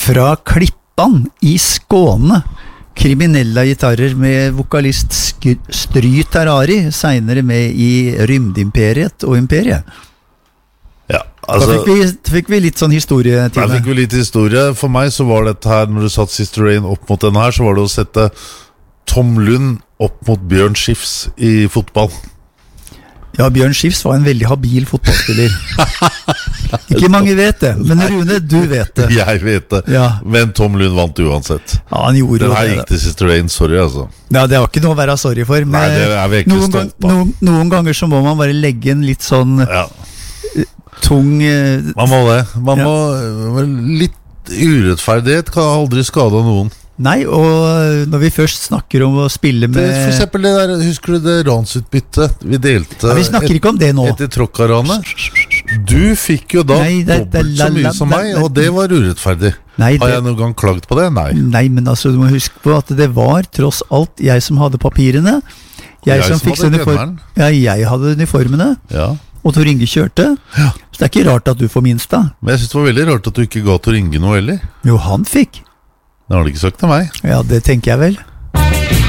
Fra Klippan I Skåne. Kriminella gitarrer med vokalist Stry Terrari, senere med I Rymdimperiet og Imperiet. Ja, altså, da fikk vi litt sånn historie til det. Da fikk vi litt historie. For meg så var dette her, når du satt Sister Rain opp mot denne her, så var det å sette Tom Lund opp mot Bjørn Skifs I fotball. Ja, Bjørn Skifs var en veldig habil fotballspiller. Ikke mange vet det, men Rune, du vet det. Jeg vet det, ja. Men Tom Lund vant uansett. Ja, han gjorde den her gikk til Sister Rain, sorry altså. Ja, det var ikke noe å være sorry for. Nei, det er vi ikke stolt på. Noen ganger så må man bare legge en litt sånn tung... Man må det. Man må litt urettferdighet kan aldri skade noen. Nei, og når vi først snakker om å spille med... For eksempel det der, husker du det ransutbyttet vi delte? Vi snakker ikke om det nå. Etter Tråkkaranet. Du fikk jo da dobbelt så mye som meg, og det var urettferdig. Har jeg noen gang klagt på det? Nei, men altså, du må huske på at det var tross alt jeg som hadde papirene. Jeg som fikk uniformen. Ja, jeg hadde uniformene. Ja. Og Tor Inge kjørte. Ja. Så det er ikke rart at du får minst da. Men jeg synes det var veldig rart at du ikke ga Tor Inge noe heller. Jo, han fikk. Det har du ikke sagt til meg. Ja, det tenker jeg vel.